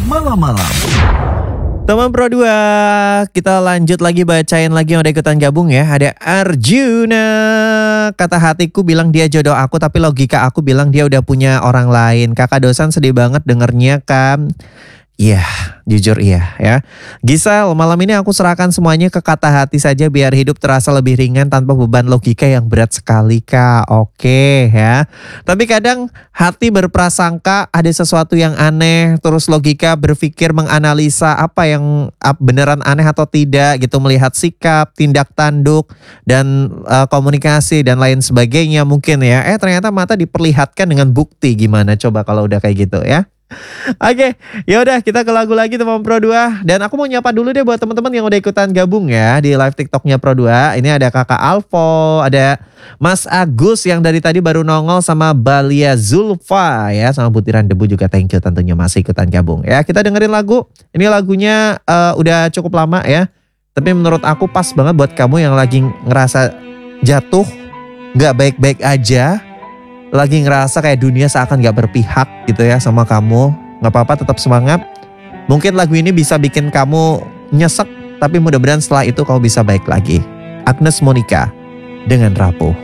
malam-malam. Teman Pro 2, kita lanjut lagi bacain lagi yang udah ikutan gabung ya. Ada Arjuna, kata hatiku bilang dia jodoh aku, tapi logika aku bilang dia udah punya orang lain. Kakak Dosan sedih banget dengernya kan. Iya, jujur iya ya. Gisel, malam ini aku serahkan semuanya ke kata hati saja biar hidup terasa lebih ringan tanpa beban logika yang berat sekali Kak. Oke ya. Tapi kadang hati berprasangka ada sesuatu yang aneh, terus logika berpikir menganalisa apa yang beneran aneh atau tidak gitu, melihat sikap, tindak tanduk dan komunikasi dan lain sebagainya mungkin ya. Ternyata mata diperlihatkan dengan bukti, gimana coba kalau udah kayak gitu ya. Oke, yaudah kita ke lagu lagi teman Pro 2. Dan aku mau nyapa dulu deh buat teman-teman yang udah ikutan gabung ya di live TikToknya Pro 2. Ini ada Kakak Alvo, ada Mas Agus yang dari tadi baru nongol, sama Balia Zulfa ya, sama Butiran Debu juga thank you tentunya masih ikutan gabung ya. Kita dengerin lagu. Ini lagunya udah cukup lama ya, tapi menurut aku pas banget buat kamu yang lagi ngerasa jatuh, gak baik-baik aja, lagi ngerasa kayak dunia seakan gak berpihak gitu ya sama kamu. Gak apa-apa, tetap semangat. Mungkin lagu ini bisa bikin kamu nyesek, tapi mudah-mudahan setelah itu kamu bisa baik lagi. Agnes Monica dengan Rapuh.